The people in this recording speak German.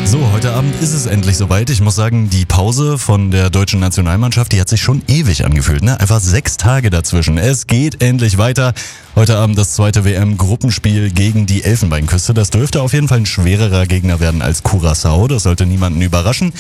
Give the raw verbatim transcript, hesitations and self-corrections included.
So, heute Abend ist es endlich soweit. Ich muss sagen, die Pause von der deutschen Nationalmannschaft, die hat sich schon ewig angefühlt, ne? Einfach sechs Tage dazwischen. Es geht endlich weiter. Heute Abend das zweite W M-Gruppenspiel gegen die Elfenbeinküste. Das dürfte auf jeden Fall ein schwererer Gegner werden als Curaçao. Das sollte niemanden überraschen.